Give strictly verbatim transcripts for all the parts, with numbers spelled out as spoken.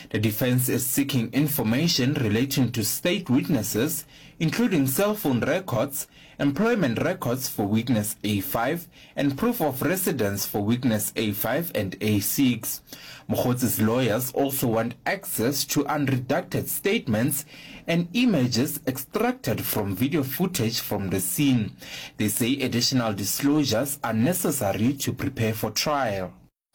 The defense is seeking information relating to state witnesses, including cell phone records, employment records for witness A five, and proof of residence for witness A five and A six. Mokgotzi's lawyers also want access to unredacted statements and images extracted from video footage from the scene. They say additional disclosures are necessary to prepare for trial.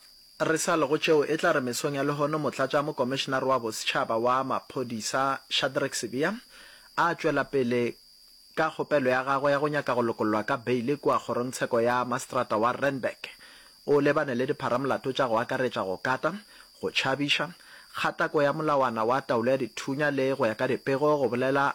Re sa le go tšeo e tla re mesong ya lehono motlatša mo komishenara wa bosetšhaba wa maphodisa Shadrack Sibiya a tšwela pele ka kgopelo ya gagwe ya go nyaka go lokollwa ka beile kwa kgorongtsheko ya mastrata wa Randburg. O lebane le dipharamolato tša go akaretša go kata, go tšhabiša, kgatako ya molawana wa taolo ya dithunya le go ya ka dipego go bolela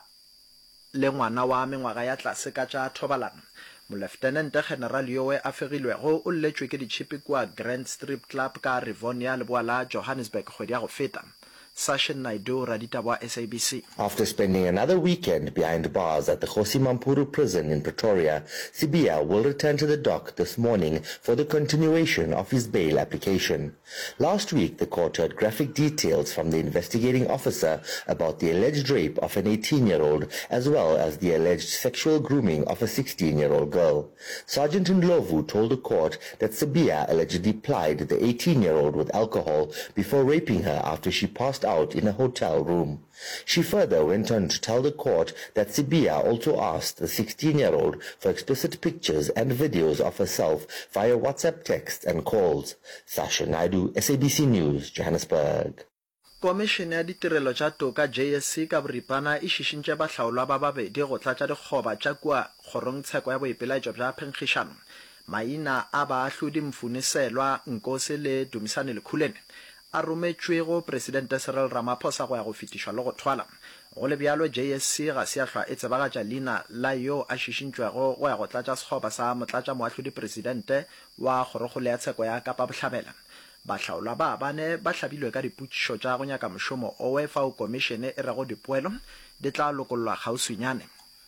le ngwana wa mengwaga ya tlase ka tša thobalano. Mo-Lieutenant General yowe a fegilwego o lletšwe ke ditšhipi kwa Grand Strip Club ka Rivonia leboa la Johannesburg kgwedi ya go feta. Sashin Naidu, Raditaba, S A B C. After spending another weekend behind bars at the Kgosi Mampuru prison in Pretoria, Sibiya will return to the dock this morning for the continuation of his bail application. Last week, the court heard graphic details from the investigating officer about the alleged rape of an eighteen-year-old as well as the alleged sexual grooming of a sixteen-year-old girl. Sergeant Ndlovu told the court that Sibiya allegedly plied the eighteen-year-old with alcohol before raping her after she passed out in a hotel room. She further went on to tell the court that Sibiya also asked the sixteen-year-old for explicit pictures and videos of herself via WhatsApp text and calls. Sasha Naidu, S A B C News, Johannesburg. Komishene ya ditirelo tša toka J S C ka boripana e šišintše bahlaolwa ba babedi go tlatša dikgoba tša kua kgorongtsheko ya boipelaetšo bja phenkgišano. Maina a baahlodi Mfuniselwa Nkosi le Dumisane Lekhulene a rometšwe go Presidente Cyril Ramaphosa go ya go fetišwa le go thwala. Go le bjalo J S C ga se a hlwa e tsebagatša leina la yo a šišintšwego go ya go tlatša sekgoba sa motlatša moahlodi Presidente wa kgorokgolo ya tsheko ya Kapa Bohlabela. Bahlaolwa ba bane ba hlabilwe ka diputšišo tša go nyaka mošomo owe fao komishene e rego dipoelo di tla lokollwa kgauswinyane.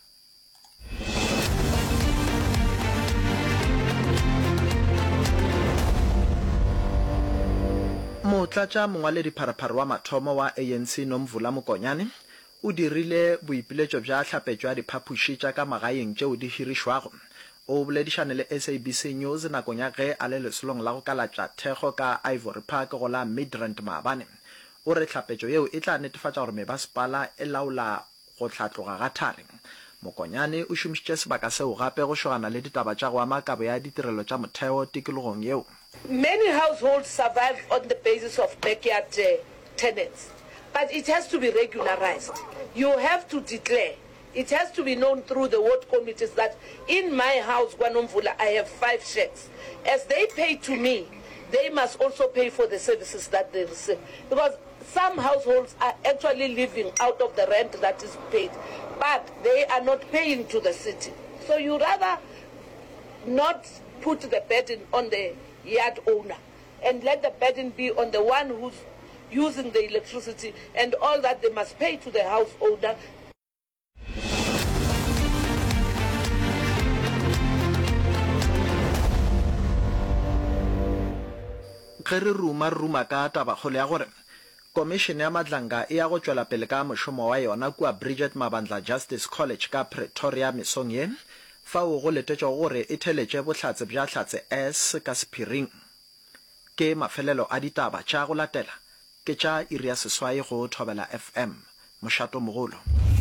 Motlatša mongwaledi pharapharwa wa mathomo wa A N C Nomvula Mokonyane o dirile boipiletšo bja hlapetšo ya diphaphuši tša ka magaeng tšeo di hirišwago. O boledišane le S A B C News nakong ya ge a le lesolong la go kalatša thekgo ka Ivory Park go la Midrand Maabane. O re hlapetšo yeo e tla netefatša gore mebasepala e laola go hlatloga ga thari. Mokonyane o šomišitše sebaka seo gape go šogana le ditaba tša go ama kabo ya ditirelo tša motheo tikologong yeo. Many households survive on the basis of backyard uh, tenants, but it has to be regularized. You have to declare. It has to be known through the ward committees that in my house, Gwanomvula, I have five shacks. As they pay to me, they must also pay for the services that they receive. Because some households are actually living out of the rent that is paid, but they are not paying to the city. So you rather not put the burden on the yard owner and let the burden be on the one who's using the electricity and all that they must pay to the house owner. Ge re ruma ruma ka tabakgolo ya gore komishene ya Madlanga e ya go tšwela pele ka mošomo wa yona kua Bridget Mabandla Justice College ka Pretoria mesong ye fao go letetšwa gore e theletše bohlatse bja hlatse S ka sephiring. Ke mafelelo a ditaba tša go latela ke tša iri ya seswai go Thobela F M. Mošato Mogolo.